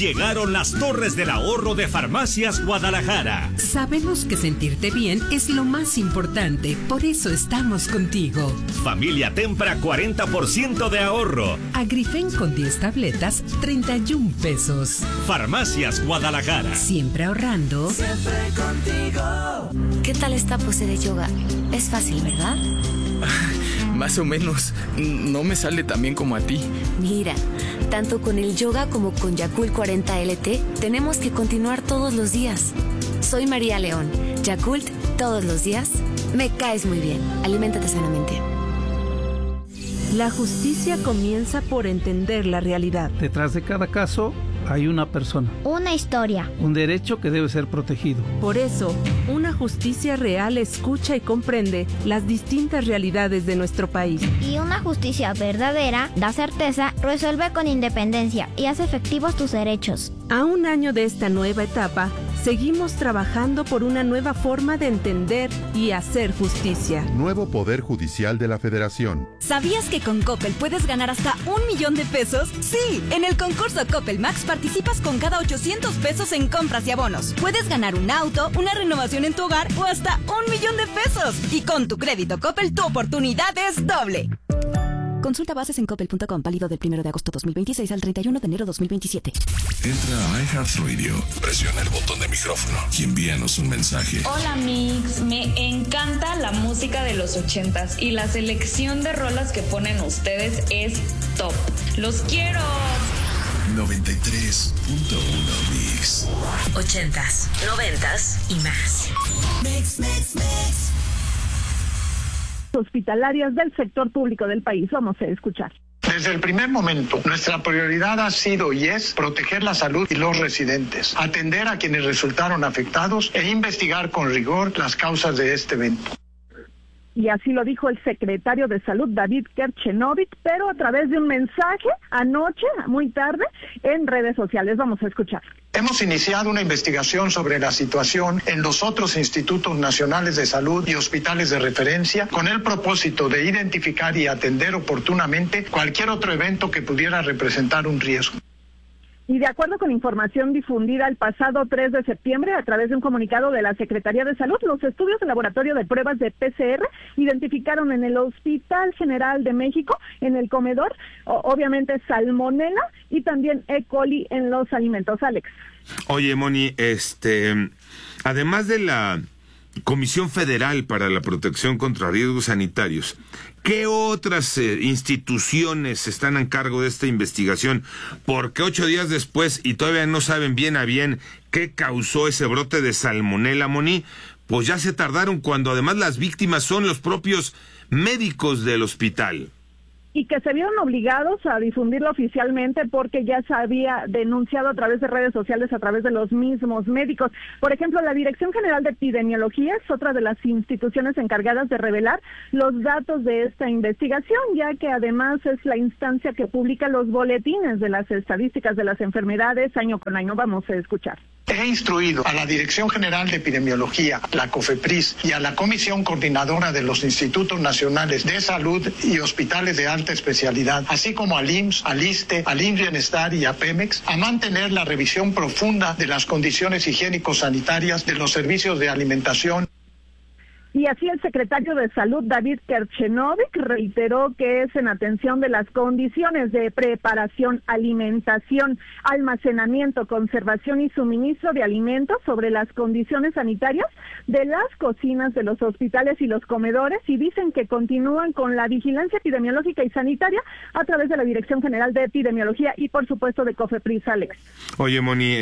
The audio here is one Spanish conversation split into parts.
Llegaron las Torres del Ahorro de Farmacias Guadalajara. Sabemos que sentirte bien es lo más importante, por eso estamos contigo. Familia Tempra, 40% de ahorro. Agrifen con 10 tabletas, 31 pesos. Farmacias Guadalajara. Siempre ahorrando. Siempre contigo. ¿Qué tal esta pose de yoga? Es fácil, ¿verdad? Más o menos. No me sale tan bien como a ti. Mira, tanto con el yoga como con Yakult 40 LT, tenemos que continuar todos los días. Soy María León. Yakult, todos los días. Me caes muy bien. Aliméntate sanamente. La justicia comienza por entender la realidad. Detrás de cada caso hay una persona. Una historia. Un derecho que debe ser protegido. Por eso, una justicia real escucha y comprende las distintas realidades de nuestro país. Y una justicia verdadera da certeza, resuelve con independencia y hace efectivos tus derechos. A un año de esta nueva etapa, seguimos trabajando por una nueva forma de entender y hacer justicia. Nuevo Poder Judicial de la Federación. ¿Sabías que con Coppel puedes ganar hasta 1,000,000 de pesos? Sí, en el concurso Coppel Max participas con cada 800 pesos en compras y abonos. Puedes ganar un auto, una renovación en tu hogar o hasta 1,000,000 de pesos. Y con tu crédito Coppel, tu oportunidad es doble. Consulta bases en coppel.com, válido del 1 de agosto 2026 al 31 de enero 2027. Entra a iHeartRadio, presiona el botón de micrófono y envíanos un mensaje. Hola Mix, me encanta la música de los 80s y la selección de rolas que ponen ustedes es top. ¡Los quiero! 93.1 Mix. 80s, 90s y más. Mix, mix, mix. Hospitalarias del sector público del país. Vamos a escuchar. Desde el primer momento, nuestra prioridad ha sido y es proteger la salud y los residentes, atender a quienes resultaron afectados e investigar con rigor las causas de este evento. Y así lo dijo el secretario de Salud, David Kerchenovich, pero a través de un mensaje anoche, muy tarde, en redes sociales. Vamos a escuchar. Hemos iniciado una investigación sobre la situación en los otros institutos nacionales de salud y hospitales de referencia con el propósito de identificar y atender oportunamente cualquier otro evento que pudiera representar un riesgo. Y de acuerdo con información difundida el pasado 3 de septiembre a través de un comunicado de la Secretaría de Salud, los estudios de laboratorio de pruebas de PCR identificaron en el Hospital General de México, en el comedor, obviamente salmonela y también E. coli en los alimentos. Alex. Oye, Moni, además de la Comisión Federal para la Protección contra Riesgos Sanitarios, ¿qué otras instituciones están a cargo de esta investigación? Porque 8 días después y todavía no saben bien a bien qué causó ese brote de salmonela, Moni, pues ya se tardaron cuando además las víctimas son los propios médicos del hospital. Y que se vieron obligados a difundirlo oficialmente porque ya se había denunciado a través de redes sociales, a través de los mismos médicos. Por ejemplo, la Dirección General de Epidemiología es otra de las instituciones encargadas de revelar los datos de esta investigación, ya que además es la instancia que publica los boletines de las estadísticas de las enfermedades año con año. Vamos a escuchar. He instruido a la Dirección General de Epidemiología, la COFEPRIS y a la Comisión Coordinadora de los Institutos Nacionales de Salud y Hospitales de Alta Especialidad, así como al IMSS, al ISSSTE, al INS Bienestar y a Pemex, a mantener la revisión profunda de las condiciones higiénico-sanitarias de los servicios de alimentación. Y así el secretario de Salud, David Kerchenovich, reiteró que es en atención de las condiciones de preparación, alimentación, almacenamiento, conservación y suministro de alimentos, sobre las condiciones sanitarias de las cocinas de los hospitales y los comedores, y dicen que continúan con la vigilancia epidemiológica y sanitaria a través de la Dirección General de Epidemiología y, por supuesto, de COFEPRIS. Alex. Oye, Moni,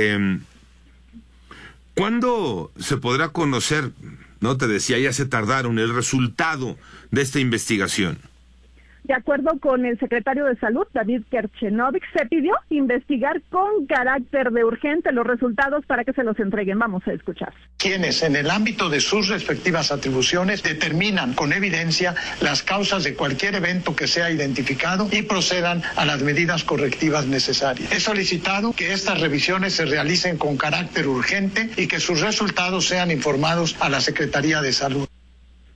¿cuándo se podrá conocer? No te decía, ya se tardaron, el resultado de esta investigación. De acuerdo con el secretario de Salud, David Kerchenovich, se pidió investigar con carácter de urgente los resultados para que se los entreguen. Vamos a escuchar. Quienes, en el ámbito de sus respectivas atribuciones, determinan con evidencia las causas de cualquier evento que sea identificado y procedan a las medidas correctivas necesarias. He solicitado que estas revisiones se realicen con carácter urgente y que sus resultados sean informados a la Secretaría de Salud.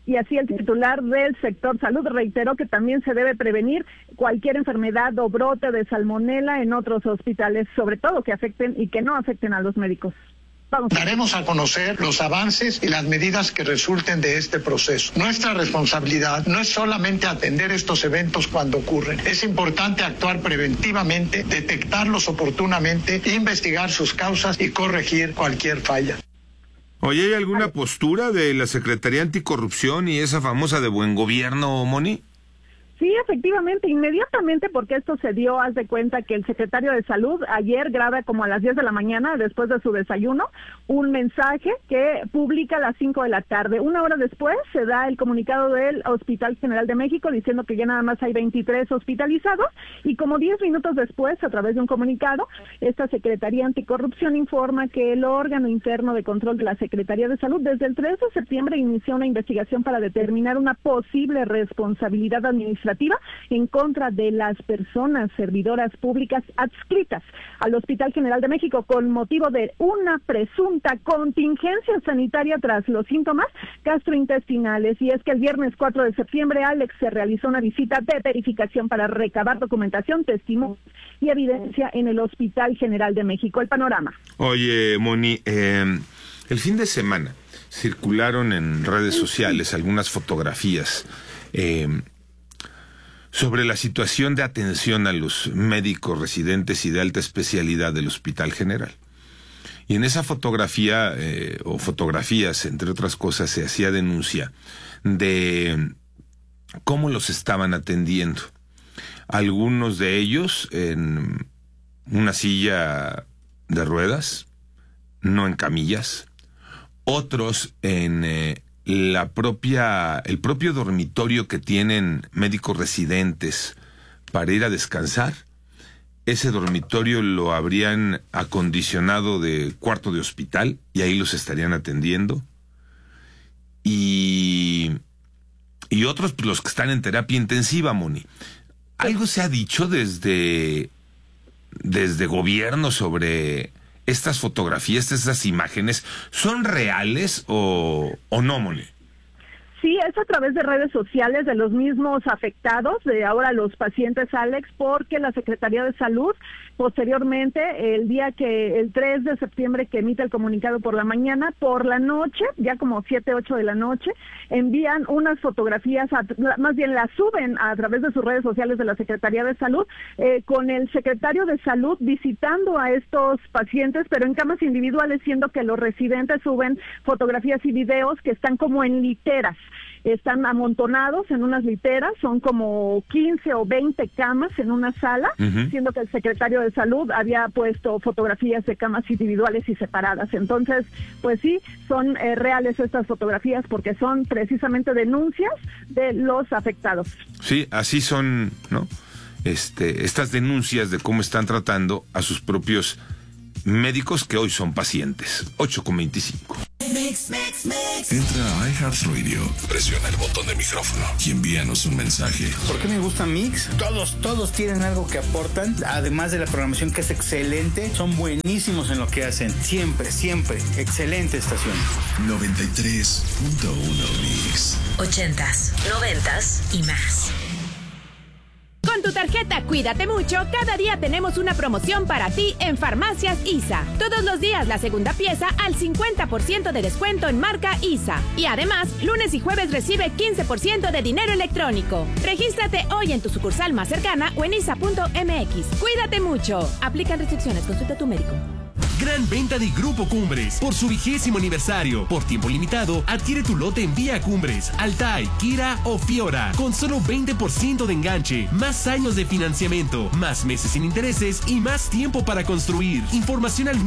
Y así el titular del sector salud reiteró que también se debe prevenir cualquier enfermedad o brote de salmonela en otros hospitales, sobre todo que afecten y que no afecten a los médicos. Daremos a conocer los avances y las medidas que resulten de este proceso. Nuestra responsabilidad no es solamente atender estos eventos cuando ocurren. Es importante actuar preventivamente, detectarlos oportunamente, investigar sus causas y corregir cualquier falla. Oye, ¿hay alguna postura de la Secretaría Anticorrupción y esa famosa de buen gobierno, Moni? Sí, efectivamente, inmediatamente, porque esto se dio, haz de cuenta que el secretario de Salud ayer graba como a las 10 de la mañana, después de su desayuno, un mensaje que publica a las 5 de la tarde. Una hora después se da el comunicado del Hospital General de México diciendo que ya nada más hay 23 hospitalizados, y como 10 minutos después, a través de un comunicado, esta Secretaría Anticorrupción informa que el órgano interno de control de la Secretaría de Salud desde el 3 de septiembre inició una investigación para determinar una posible responsabilidad administrativa en contra de las personas servidoras públicas adscritas al Hospital General de México con motivo de una presunta contingencia sanitaria tras los síntomas gastrointestinales. Y es que el viernes 4 de septiembre, Alex, se realizó una visita de verificación para recabar documentación, testimonio y evidencia en el Hospital General de México. El panorama. Oye, Moni, el fin de semana circularon en redes sociales algunas fotografías sobre la situación de atención a los médicos residentes y de alta especialidad del Hospital General. Y en esa fotografía, o fotografías, entre otras cosas, se hacía denuncia de cómo los estaban atendiendo. Algunos de ellos en una silla de ruedas, no en camillas, otros en el propio dormitorio que tienen médicos residentes para ir a descansar. Ese dormitorio lo habrían acondicionado de cuarto de hospital y ahí los estarían atendiendo. Y otros, pues, los que están en terapia intensiva, Moni. ¿Algo se ha dicho desde gobierno sobre estas fotografías, estas imágenes? ¿Son reales o no, Moni? Sí, es a través de redes sociales de los mismos afectados, de ahora los pacientes, Alex, porque la Secretaría de Salud, posteriormente, el 3 de septiembre que emite el comunicado por la mañana, por la noche, ya como 7, 8 de la noche, envían unas fotografías, más bien las suben a través de sus redes sociales de la Secretaría de Salud, con el secretario de Salud visitando a estos pacientes, pero en camas individuales, siendo que los residentes suben fotografías y videos que están como en literas. Están amontonados en unas literas, son como 15 o 20 camas en una sala, siendo que el secretario de Salud había puesto fotografías de camas individuales y separadas. Entonces, pues sí, son reales estas fotografías porque son precisamente denuncias de los afectados. Sí, así son, ¿no? Estas denuncias de cómo están tratando a sus propios médicos que hoy son pacientes. 8:25. Entra a iHeartRadio, presiona el botón de micrófono y envíanos un mensaje. ¿Por qué me gusta Mix? Todos tienen algo que aportan, además de la programación que es excelente, son buenísimos en lo que hacen, siempre, excelente estación. 93.1 Mix. 80s, 90s y más. Con tu tarjeta Cuídate Mucho, cada día tenemos una promoción para ti en Farmacias ISA. Todos los días la segunda pieza al 50% de descuento en marca ISA. Y además, lunes y jueves recibe 15% de dinero electrónico. Regístrate hoy en tu sucursal más cercana o en isa.mx. Cuídate mucho. Aplican restricciones. Consulta a tu médico. Gran venta de Grupo Cumbres. Por su 20º aniversario. Por tiempo limitado, adquiere tu lote en Vía Cumbres, Altai, Kira o Fiora. Con solo 20% de enganche, más años de financiamiento, más meses sin intereses y más tiempo para construir. Información al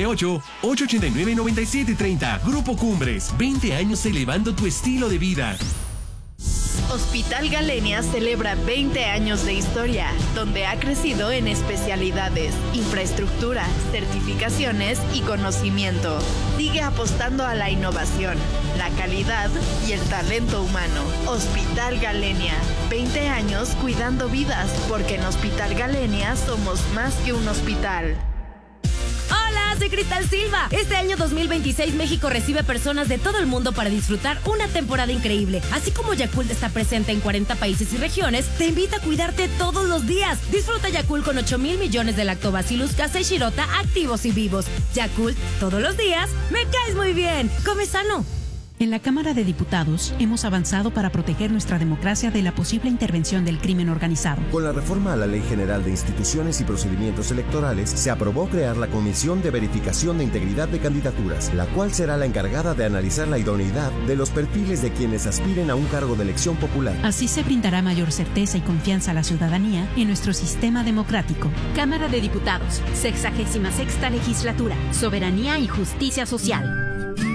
998-889-9730. Grupo Cumbres, 20 años elevando tu estilo de vida. Hospital Galenia celebra 20 años de historia, donde ha crecido en especialidades, infraestructura, certificaciones y conocimiento. Sigue apostando a la innovación, la calidad y el talento humano. Hospital Galenia, 20 años cuidando vidas, porque en Hospital Galenia somos más que un hospital. Hola, Hola, soy Cristal Silva. Este año 2026 México recibe personas de todo el mundo para disfrutar una temporada increíble. Así como Yakult está presente en 40 países y regiones, te invita a cuidarte todos los días. Disfruta Yakult con 8,000 millones de Lactobacillus casei shirota activos y vivos. Yakult, todos los días, me caes muy bien. Come sano. En la Cámara de Diputados hemos avanzado para proteger nuestra democracia de la posible intervención del crimen organizado. Con la reforma a la Ley General de Instituciones y Procedimientos Electorales, se aprobó crear la Comisión de Verificación de Integridad de Candidaturas, la cual será la encargada de analizar la idoneidad de los perfiles de quienes aspiren a un cargo de elección popular. Así se brindará mayor certeza y confianza a la ciudadanía en nuestro sistema democrático. Cámara de Diputados, 66ª Legislatura, Soberanía y Justicia Social.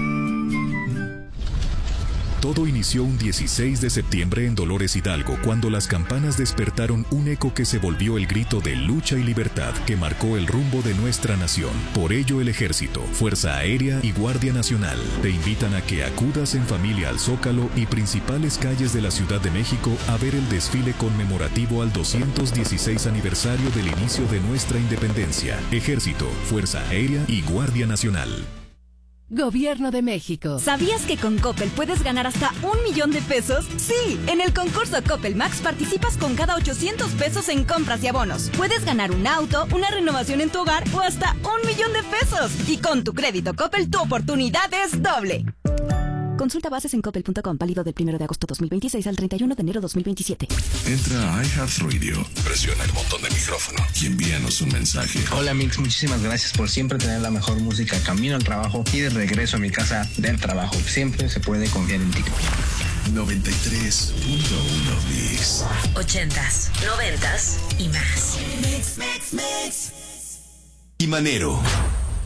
Todo inició un 16 de septiembre en Dolores Hidalgo, cuando las campanas despertaron un eco que se volvió el grito de lucha y libertad que marcó el rumbo de nuestra nación. Por ello, el Ejército, Fuerza Aérea y Guardia Nacional te invitan a que acudas en familia al Zócalo y principales calles de la Ciudad de México a ver el desfile conmemorativo al 216 aniversario del inicio de nuestra independencia. Ejército, Fuerza Aérea y Guardia Nacional. Gobierno de México. ¿Sabías que con Coppel puedes ganar hasta $1 millón de pesos? Sí, en el concurso Coppel Max participas con cada 800 pesos en compras y abonos. Puedes ganar un auto, una renovación en tu hogar o hasta $1 millón de pesos. Y con tu crédito Coppel, tu oportunidad es doble. Consulta bases en coppel.com, válido del 1 de agosto 2026 al 31 de enero 2027. Entra a iHeartRadio, presiona el botón de micrófono y envíanos un mensaje. Hola Mix, muchísimas gracias por siempre tener la mejor música camino al trabajo y de regreso a mi casa del trabajo. Siempre se puede confiar en ti. 93.1 Mix. 80s, 90s y más. Mix, mix, mix. Y Manero.